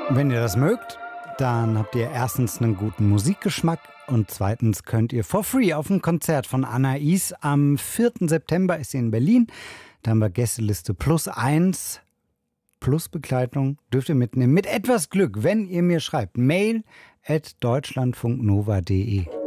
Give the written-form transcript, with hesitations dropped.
Wenn ihr das mögt, dann habt ihr erstens einen guten Musikgeschmack und zweitens könnt ihr for free auf ein Konzert von Anais. Am 4. September ist sie in Berlin. Da haben wir Gästeliste +1 plus Begleitung. Dürft ihr mitnehmen. Mit etwas Glück, wenn ihr mir schreibt. Mail@deutschlandfunknova.de